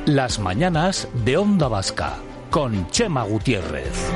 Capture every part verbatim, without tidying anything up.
Las mañanas de Onda Vasca, con Chema Gutiérrez.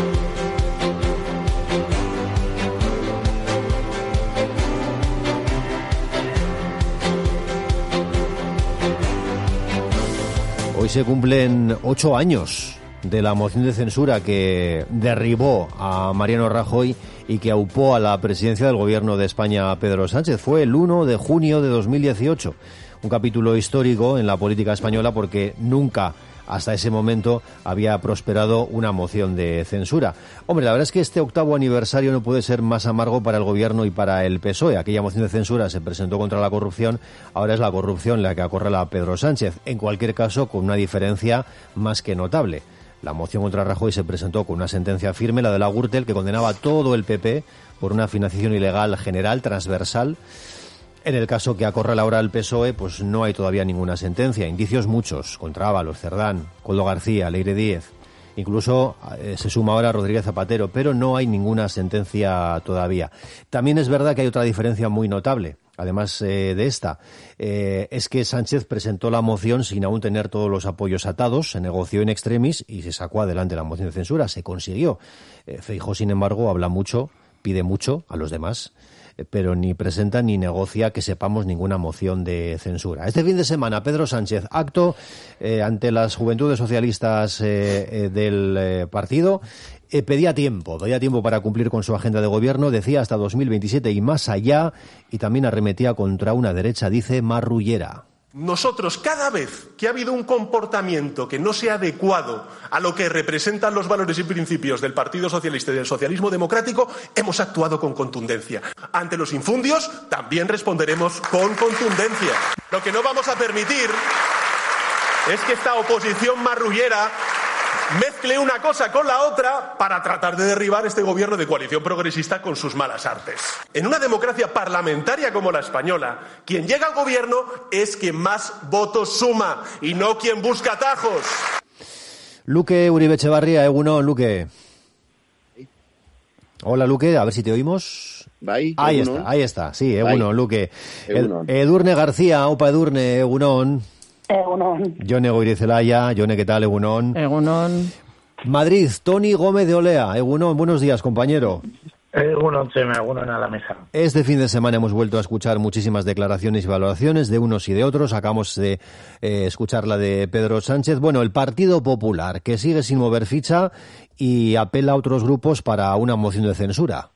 Hoy se cumplen ocho años de la moción de censura que derribó a Mariano Rajoy y que aupó a la presidencia del gobierno de España a Pedro Sánchez. Fue el uno de junio de dos mil dieciocho. Un capítulo histórico en la política española porque nunca hasta ese momento había prosperado una moción de censura. Hombre, la verdad es que este octavo aniversario no puede ser más amargo para el gobierno y para el P S O E. Aquella moción de censura se presentó contra la corrupción, ahora es la corrupción la que acorrala a Pedro Sánchez. En cualquier caso, con una diferencia más que notable. La moción contra Rajoy se presentó con una sentencia firme, la de la Gürtel, que condenaba a todo el P P por una financiación ilegal general, transversal. En el caso que acorrala ahora el P S O E, pues no hay todavía ninguna sentencia. Indicios muchos, contra Ábalos, Cerdán, Koldo García, Leire Díez. Incluso eh, se suma ahora Rodríguez Zapatero, pero no hay ninguna sentencia todavía. También es verdad que hay otra diferencia muy notable, además eh, de esta. Eh, es que Sánchez presentó la moción sin aún tener todos los apoyos atados, se negoció in extremis y se sacó adelante la moción de censura, se consiguió. Eh, Feijóo, sin embargo, habla mucho, pide mucho a los demás, pero ni presenta ni negocia que sepamos ninguna moción de censura. Este fin de semana, Pedro Sánchez, acto eh, ante las juventudes socialistas eh, eh, del eh, partido, eh, pedía tiempo, pedía tiempo para cumplir con su agenda de gobierno, decía hasta dos mil veintisiete y más allá, y también arremetía contra una derecha, dice, marrullera. Nosotros, cada vez que ha habido un comportamiento que no sea adecuado a lo que representan los valores y principios del Partido Socialista y del socialismo democrático, hemos actuado con contundencia. Ante los infundios, también responderemos con contundencia. Lo que no vamos a permitir es que esta oposición marrullera mezcle una cosa con la otra para tratar de derribar este gobierno de coalición progresista con sus malas artes. En una democracia parlamentaria como la española, quien llega al gobierno es quien más votos suma y no quien busca atajos. Luque Uribe Etxebarria, egunon, Luque. Hola, Luque, a ver si te oímos. Bai, ahí egunon. está, ahí está, sí, egunon, Bai. Luque. Egunon. Ed- Edurne García, opa Edurne, egunon. Egunon. Jone Goirizelaya, Jone, ¿qué tal, egunon? Egunon. Madrid, Tony Gómez de Olea, egunon, buenos días, compañero. Egunon, Chema, egunon a la mesa. Este fin de semana hemos vuelto a escuchar muchísimas declaraciones y valoraciones de unos y de otros. Acabamos de eh, escuchar la de Pedro Sánchez. Bueno, el Partido Popular, que sigue sin mover ficha y apela a otros grupos para una moción de censura.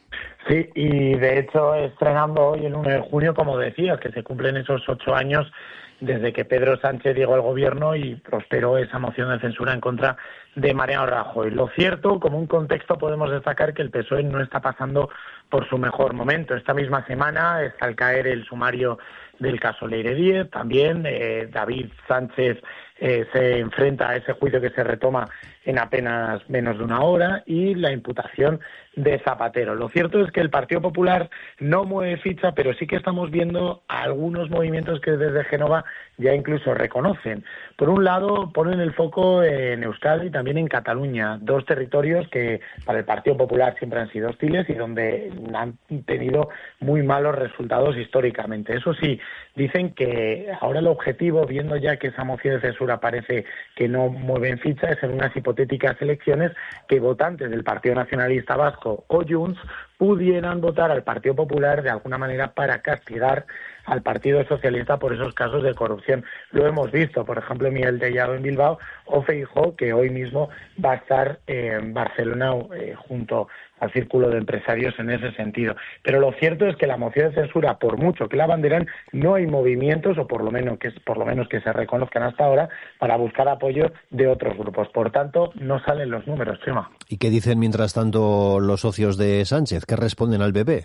Sí, y de hecho estrenando hoy el uno de junio, como decías, que se cumplen esos ocho años desde que Pedro Sánchez llegó al gobierno y prosperó esa moción de censura en contra de Mariano Rajoy. Lo cierto, como un contexto, podemos destacar que el P S O E no está pasando por su mejor momento. Esta misma semana está al caer el sumario del caso Leire Díez. También eh, David Sánchez eh, se enfrenta a ese juicio que se retoma en apenas menos de una hora y la imputación de Zapatero. Lo cierto es que el Partido Popular no mueve ficha, pero sí que estamos viendo algunos movimientos que desde Génova ya incluso reconocen. Por un lado, ponen el foco en Euskadi y también en Cataluña, dos territorios que para el Partido Popular siempre han sido hostiles y donde han tenido muy malos resultados históricamente. Eso sí, dicen que ahora el objetivo, viendo ya que esa moción de censura parece que no mueven ficha, es en unas hipotéticas elecciones que votantes del Partido Nacionalista Vasco o Junts pudieran votar al Partido Popular de alguna manera para castigar al Partido Socialista por esos casos de corrupción. Lo hemos visto, por ejemplo, Miguel Tellado en Bilbao o Feijóo, que hoy mismo va a estar en Barcelona eh, junto al círculo de empresarios en ese sentido. Pero lo cierto es que la moción de censura, por mucho que la abanderan, no hay movimientos, o por lo menos que por lo menos que se reconozcan hasta ahora, para buscar apoyo de otros grupos. Por tanto, no salen los números, Chema. ¿Y qué dicen mientras tanto los socios de Sánchez? ¿Qué responden al P P?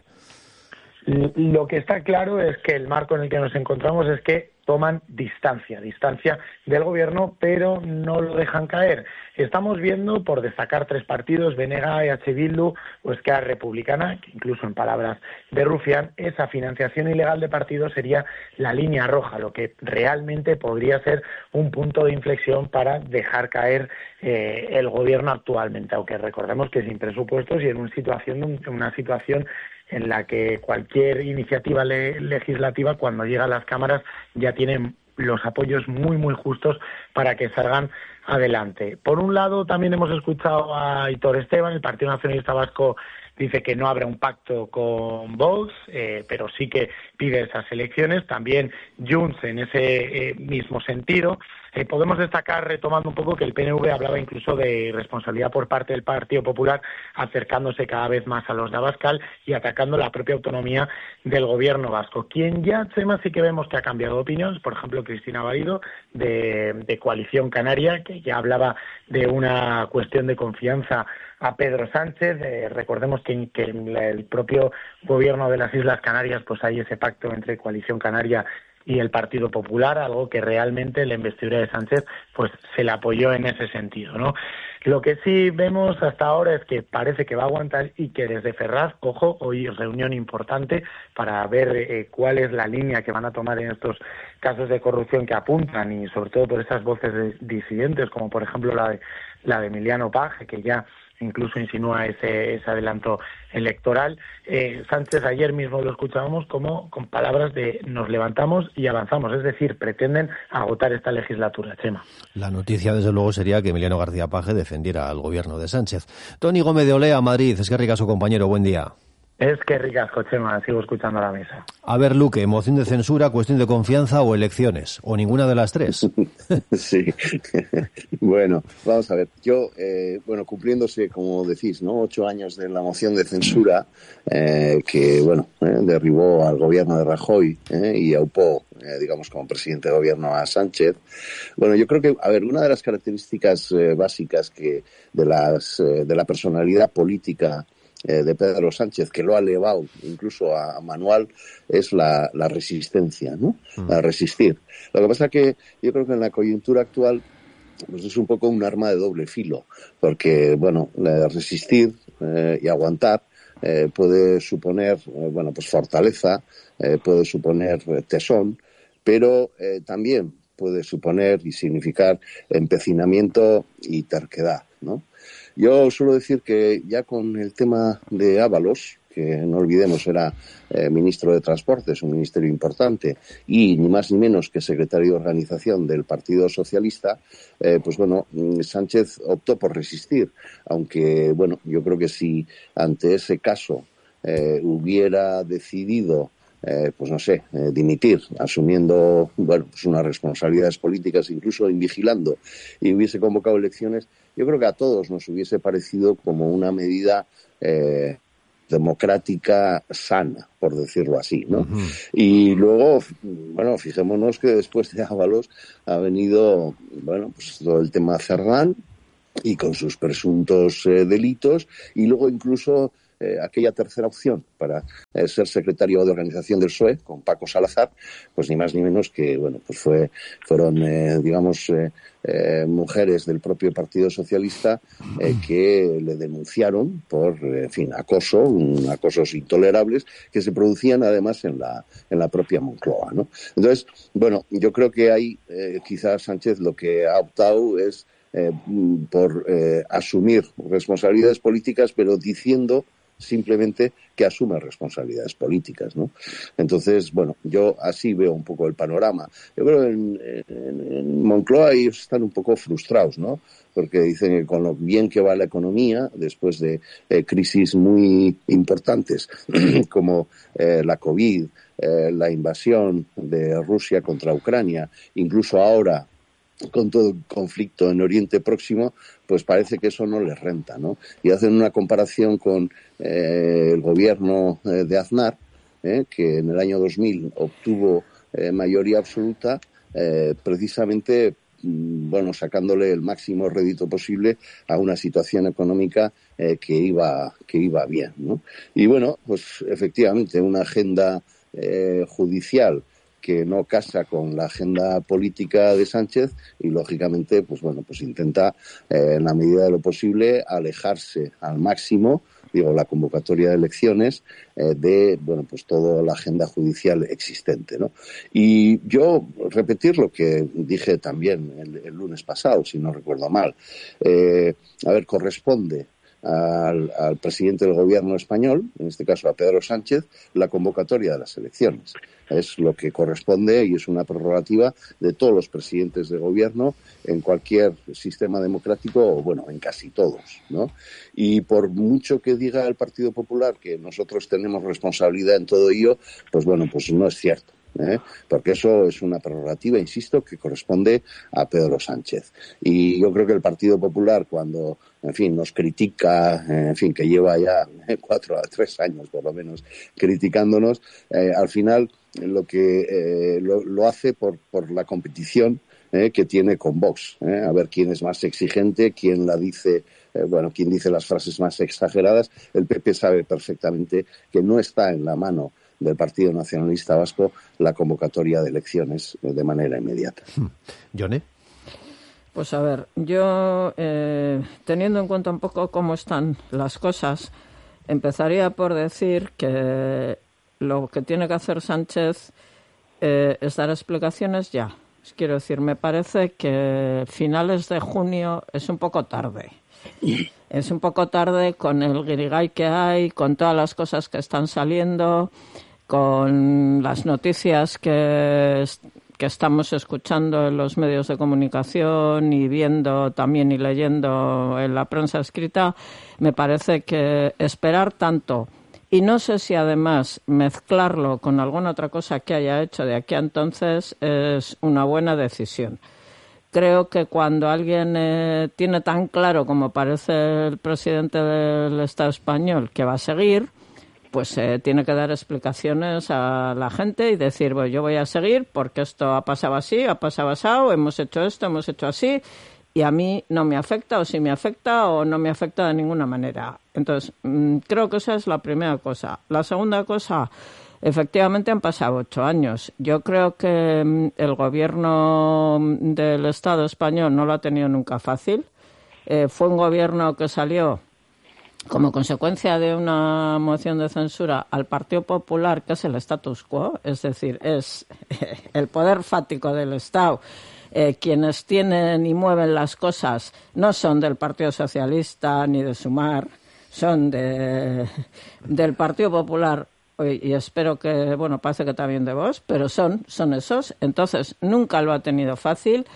Lo que está claro es que el marco en el que nos encontramos es que toman distancia, distancia del gobierno, pero no lo dejan caer. Estamos viendo, por destacar tres partidos, B N G, E H Bildu o Esquerra Republicana, que incluso en palabras de Rufián, esa financiación ilegal de partidos sería la línea roja, lo que realmente podría ser un punto de inflexión para dejar caer eh, el gobierno actualmente, aunque recordemos que sin presupuestos y en una situación, una situación en la que cualquier iniciativa le- legislativa, cuando llega a las cámaras, ya tiene los apoyos muy, muy justos para que salgan adelante. Por un lado, también hemos escuchado a Aitor Esteban, el Partido Nacionalista Vasco dice que no habrá un pacto con Vox, eh, pero sí que pide esas elecciones. También Junts en ese eh, mismo sentido. Eh, podemos destacar, retomando un poco, que el P N V hablaba incluso de responsabilidad por parte del Partido Popular, acercándose cada vez más a los de Abascal y atacando la propia autonomía del gobierno vasco. Quien ya, Chema, sí que vemos que ha cambiado de opinión, por ejemplo, Cristina Barido, de, de Coalición Canaria, que ya hablaba de una cuestión de confianza a Pedro Sánchez. Eh, recordemos que, que en el propio gobierno de las Islas Canarias pues hay ese pacto entre Coalición Canaria y el Partido Popular, algo que realmente la investidura de Sánchez pues se le apoyó en ese sentido, ¿no? Lo que sí vemos hasta ahora es que parece que va a aguantar y que desde Ferraz, ojo, hoy reunión importante para ver eh, cuál es la línea que van a tomar en estos casos de corrupción que apuntan, y sobre todo por esas voces de disidentes, como por ejemplo la de, la de Emiliano Paje, que ya incluso insinúa ese, ese adelanto electoral. Eh, Sánchez ayer mismo lo escuchábamos como con palabras de nos levantamos y avanzamos, es decir, pretenden agotar esta legislatura, Chema. La noticia, desde luego, sería que Emiliano García Paje defendiera al gobierno de Sánchez. Toni Gómez de Olea, Madrid. Es que rica su compañero, buen día. Es que ricasco, Chema, sigo escuchando a la mesa. A ver, Luque, moción de censura, cuestión de confianza o elecciones, o ninguna de las tres. Sí, bueno, vamos a ver, yo, eh, bueno, cumpliéndose, como decís, ¿no?, ocho años de la moción de censura, eh, que, bueno, eh, derribó al gobierno de Rajoy eh, y aupó, eh, digamos, como presidente de gobierno a Sánchez. Bueno, yo creo que, a ver, una de las características eh, básicas que de las eh, de la personalidad política de Pedro Sánchez, que lo ha elevado incluso a manual, es la, la resistencia, ¿no? Mm. A resistir. Lo que pasa es que yo creo que en la coyuntura actual pues es un poco un arma de doble filo, porque, bueno, resistir eh, y aguantar eh, puede suponer, eh, bueno, pues fortaleza, eh, puede suponer tesón, pero eh, también puede suponer y significar empecinamiento y terquedad, ¿no? Yo suelo decir que ya con el tema de Ábalos, que no olvidemos era eh, ministro de Transportes, un ministerio importante, y ni más ni menos que secretario de organización del Partido Socialista, eh, pues bueno, Sánchez optó por resistir, aunque bueno, yo creo que si ante ese caso eh, hubiera decidido Eh, pues no sé, eh, dimitir, asumiendo, bueno, pues unas responsabilidades políticas, incluso invigilando, y hubiese convocado elecciones, yo creo que a todos nos hubiese parecido como una medida eh, democrática sana, por decirlo así, ¿no? Uh-huh. Y luego, bueno, fijémonos que después de Ábalos ha venido, bueno, pues todo el tema Cerdán y con sus presuntos eh, delitos, y luego incluso Eh, aquella tercera opción para eh, ser secretario de organización del P S O E con Paco Salazar, pues ni más ni menos que, bueno, pues fue fueron, eh, digamos, eh, eh, mujeres del propio Partido Socialista eh, que le denunciaron por, en fin, acoso, un, acosos intolerables que se producían además en la en la propia Moncloa, ¿no? Entonces, bueno, yo creo que ahí eh, quizás Sánchez lo que ha optado es eh, por eh, asumir responsabilidades políticas, pero diciendo simplemente que asume responsabilidades políticas, ¿no? Entonces, bueno, yo así veo un poco el panorama. Yo creo que en, en, en Moncloa ellos están un poco frustrados, ¿no? Porque dicen que con lo bien que va la economía, después de eh, crisis muy importantes como eh, la COVID, eh, la invasión de Rusia contra Ucrania, incluso ahora con todo el conflicto en Oriente Próximo, pues parece que eso no les renta, ¿no? Y hacen una comparación con eh, el gobierno eh, de Aznar, eh, que en el año dos mil obtuvo eh, mayoría absoluta, eh, precisamente, bueno, sacándole el máximo rédito posible a una situación económica eh, que iba que iba bien, ¿no? Y bueno, pues efectivamente una agenda eh, judicial que no casa con la agenda política de Sánchez y, lógicamente, pues bueno, pues intenta, eh, en la medida de lo posible, alejarse al máximo, digo, la convocatoria de elecciones, eh, de, bueno, pues toda la agenda judicial existente, ¿no? Y yo, repetir lo que dije también el, el lunes pasado, si no recuerdo mal, eh, a ver, corresponde al, al presidente del gobierno español, en este caso a Pedro Sánchez, la convocatoria de las elecciones. Es lo que corresponde y es una prerrogativa de todos los presidentes de gobierno en cualquier sistema democrático, o bueno, en casi todos, ¿no? Y por mucho que diga el Partido Popular que nosotros tenemos responsabilidad en todo ello, pues bueno, pues no es cierto. ¿Eh? Porque eso es una prerrogativa, insisto, que corresponde a Pedro Sánchez. Y yo creo que el Partido Popular, cuando, en fin, nos critica, en fin, que lleva ya cuatro a tres años, por lo menos, criticándonos, eh, al final lo que eh, lo, lo hace por, por la competición eh, que tiene con Vox. Eh, a ver quién es más exigente, quién la dice... Eh, bueno, quién dice las frases más exageradas. El P P sabe perfectamente que no está en la mano del Partido Nacionalista Vasco la convocatoria de elecciones de manera inmediata. ¿Yone? Pues a ver, yo, eh, teniendo en cuenta un poco cómo están las cosas, empezaría por decir que lo que tiene que hacer Sánchez eh, es dar explicaciones ya. Quiero decir, me parece que finales de junio es un poco tarde. Es un poco tarde con el guirigay que hay, con todas las cosas que están saliendo, con las noticias que, que estamos escuchando en los medios de comunicación y viendo también y leyendo en la prensa escrita. Me parece que esperar tanto, y no sé si además mezclarlo con alguna otra cosa que haya hecho de aquí a entonces, es una buena decisión. Creo que cuando alguien eh, tiene tan claro como parece el presidente del Estado español que va a seguir, pues eh, tiene que dar explicaciones a la gente y decir, bueno, yo voy a seguir porque esto ha pasado así, ha pasado así, hemos hecho esto, hemos hecho así, y a mí no me afecta, o sí me afecta, o no me afecta de ninguna manera. Entonces, mmm, creo que esa es la primera cosa. La segunda cosa... Efectivamente han pasado ocho años. Yo creo que el gobierno del Estado español no lo ha tenido nunca fácil. Eh, fue un gobierno que salió como consecuencia de una moción de censura al Partido Popular, que es el status quo, es decir, es el poder fáctico del Estado. Eh, quienes tienen y mueven las cosas no son del Partido Socialista ni de Sumar, son de, del Partido Popular. Y espero que, bueno, parece que también de vos, pero son, son esos. Entonces, nunca lo ha tenido fácil.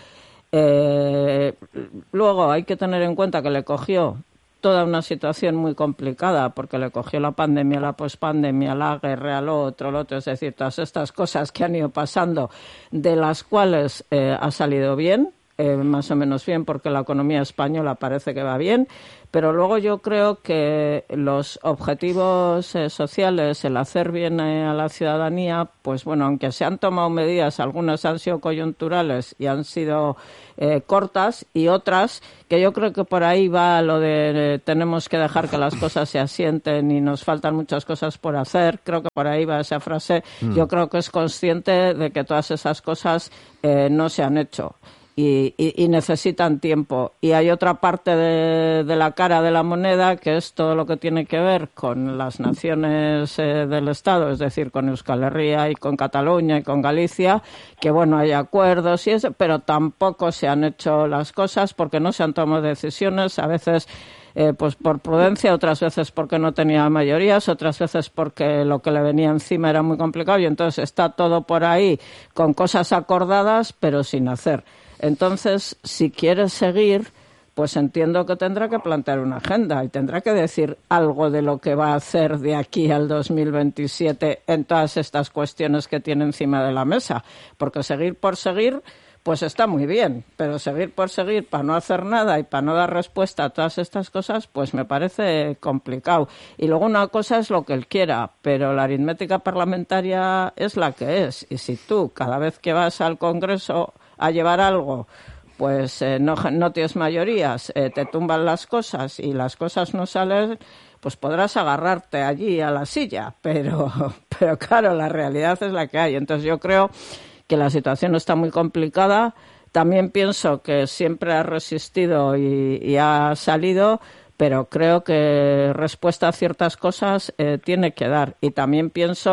Eh, luego hay que tener en cuenta que le cogió toda una situación muy complicada, porque le cogió la pandemia, la pospandemia, la guerra, lo otro, lo otro, es decir, todas estas cosas que han ido pasando, de las cuales eh, ha salido bien, eh, más o menos bien, porque la economía española parece que va bien. Pero luego yo creo que los objetivos eh, sociales, el hacer bien eh, a la ciudadanía, pues bueno, aunque se han tomado medidas, algunas han sido coyunturales y han sido eh, cortas, y otras que yo creo que por ahí va lo de eh, tenemos que dejar que las cosas se asienten y nos faltan muchas cosas por hacer. Creo que por ahí va esa frase. Mm. Yo creo que es consciente de que todas esas cosas eh, no se han hecho. Y, y, y necesitan tiempo. Y hay otra parte de, de la cara de la moneda, que es todo lo que tiene que ver con las naciones eh, del Estado, es decir, con Euskal Herria y con Cataluña y con Galicia, que bueno, hay acuerdos y eso, pero tampoco se han hecho las cosas porque no se han tomado decisiones, a veces eh, pues por prudencia, otras veces porque no tenía mayorías, otras veces porque lo que le venía encima era muy complicado, y entonces está todo por ahí con cosas acordadas pero sin hacer. Entonces, si quiere seguir, pues entiendo que tendrá que plantear una agenda y tendrá que decir algo de lo que va a hacer de aquí al dos mil veintisiete en todas estas cuestiones que tiene encima de la mesa. Porque seguir por seguir, pues está muy bien, pero seguir por seguir para no hacer nada y para no dar respuesta a todas estas cosas, pues me parece complicado. Y luego una cosa es lo que él quiera, pero la aritmética parlamentaria es la que es. Y si tú, cada vez que vas al Congreso a llevar algo, pues eh, no, no tienes mayorías, eh, te tumban las cosas y las cosas no salen, pues podrás agarrarte allí a la silla, pero, pero claro, la realidad es la que hay. Entonces yo creo que la situación está muy complicada. También pienso que siempre ha resistido y, y ha salido, pero creo que respuesta a ciertas cosas eh, tiene que dar. Y también pienso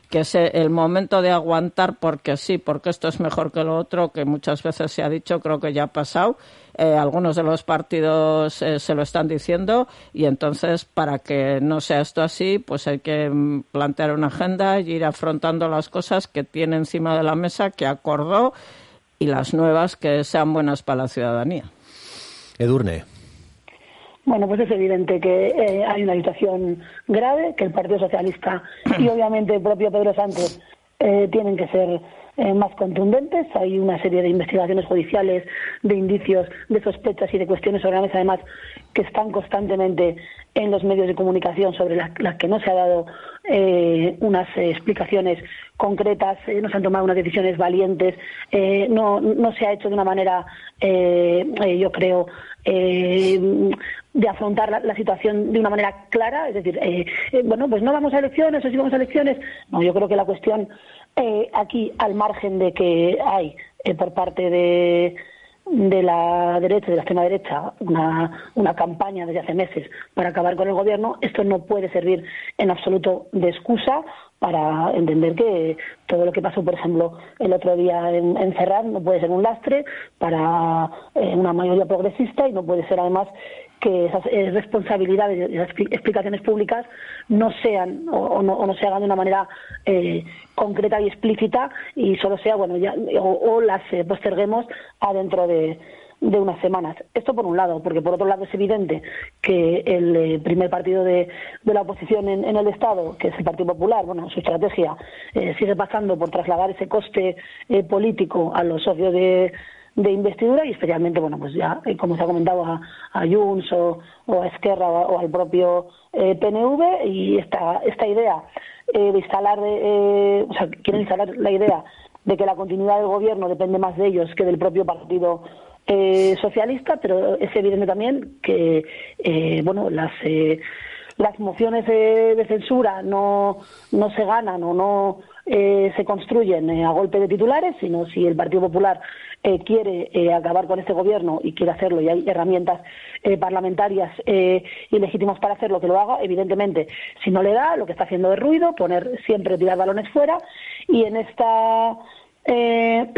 que es el momento de aguantar porque sí, porque esto es mejor que lo otro, que muchas veces se ha dicho, creo que ya ha pasado. Eh, algunos de los partidos eh, se lo están diciendo y entonces para que no sea esto así, pues hay que plantear una agenda y ir afrontando las cosas que tiene encima de la mesa, que acordó, y las nuevas que sean buenas para la ciudadanía. Edurne. Bueno, pues es evidente que eh, hay una situación grave, que el Partido Socialista y obviamente el propio Pedro Sánchez eh, tienen que ser eh, más contundentes. Hay una serie de investigaciones judiciales, de indicios, de sospechas y de cuestiones sobre la mesa, además, que están constantemente en los medios de comunicación, sobre las, las que no se ha dado eh, unas eh, explicaciones concretas, eh, no se han tomado unas decisiones valientes, eh, no, no se ha hecho de una manera, eh, eh, yo creo, eh, de afrontar la, la situación de una manera clara, es decir, eh, eh, bueno, pues no vamos a elecciones o sí vamos a elecciones. No, yo creo que la cuestión eh, aquí, al margen de que hay eh, por parte de de la derecha, de la extrema derecha, una, una campaña desde hace meses para acabar con el gobierno, esto no puede servir en absoluto de excusa para entender que todo lo que pasó, por ejemplo, el otro día en, en Ferraz no puede ser un lastre para eh, una mayoría progresista, y no puede ser además que esas eh, responsabilidades y esas explicaciones públicas no sean o, o, no, o no se hagan de una manera eh, concreta y explícita, y solo sea, bueno, ya o, o las eh, posterguemos a dentro de, de unas semanas. Esto por un lado, porque por otro lado es evidente que el eh, primer partido de, de la oposición en, en el Estado, que es el Partido Popular, bueno, su estrategia eh, sigue pasando por trasladar ese coste eh, político a los socios de de investidura, y especialmente, bueno, pues ya, como se ha comentado, a, a Junts o, o a Esquerra o, o al propio eh, P N V, y esta esta idea eh, de instalar, eh, o sea, quieren instalar la idea de que la continuidad del gobierno depende más de ellos que del propio Partido eh, Socialista, pero es evidente también que, eh, bueno, las eh, las mociones de, de censura no no se ganan o no eh, se construyen eh, a golpe de titulares, sino si el Partido Popular Eh, quiere eh, acabar con este gobierno y quiere hacerlo, y hay herramientas eh, parlamentarias eh, y legítimas para hacerlo, que lo haga. Evidentemente, si no le da, lo que está haciendo es ruido, poner siempre, tirar balones fuera, y en esta eh,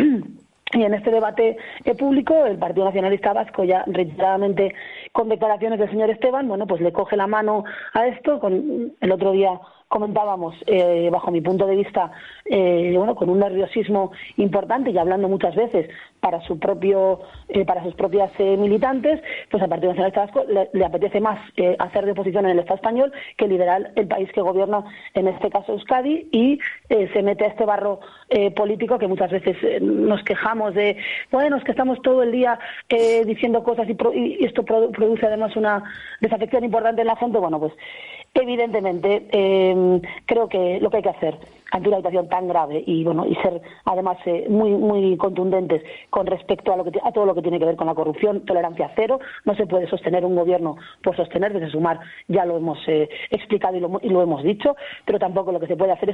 y en este debate eh, público el Partido Nacionalista Vasco, ya reiteradamente con declaraciones del señor Esteban, bueno, pues le coge la mano a esto. Con el otro día comentábamos, eh, bajo mi punto de vista, eh, bueno, con un nerviosismo importante, y hablando muchas veces para su propio, eh, para sus propias eh, militantes, pues al Partido Nacionalista Vasco le, le apetece más eh, hacer de oposición en el Estado español que liderar el país que gobierna, en este caso Euskadi, y eh, se mete a este barro eh, político que muchas veces eh, nos quejamos de, bueno, es que estamos todo el día eh, diciendo cosas y, pro, y esto produ, produce además una desafección importante en la gente. Bueno, pues evidentemente eh, creo que lo que hay que hacer ante una situación tan grave, y bueno, y ser además eh, muy muy contundentes con respecto a lo que a todo lo que tiene que ver con la corrupción, tolerancia cero. No se puede sostener un gobierno por sostener, desde Sumar ya lo hemos eh, explicado y lo, y lo hemos dicho, pero tampoco lo que se puede hacer es